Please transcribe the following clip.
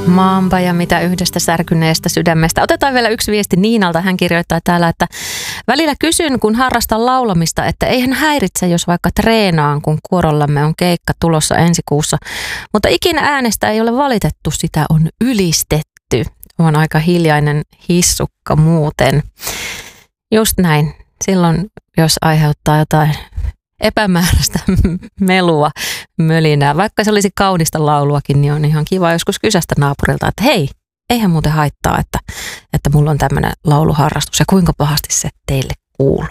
Maanpa ja mitä yhdestä särkyneestä sydämestä. Otetaan vielä yksi viesti Niinalta. Hän kirjoittaa täällä, että välillä kysyn, kun harrastan laulamista, että eihän häiritse, jos vaikka treenaan, kun kuorollamme on keikka tulossa ensi kuussa. Mutta ikinä äänestä ei ole valitettu, sitä on ylistetty. On aika hiljainen hissukka muuten. Just näin. Silloin, jos aiheuttaa jotain epämääräistä melua, mölinää, vaikka se olisi kaunista lauluakin, niin on ihan kiva joskus kysästä naapurilta, että hei, eihän muuten haittaa, että mulla on tämmöinen lauluharrastus ja kuinka pahasti se teille kuuluu.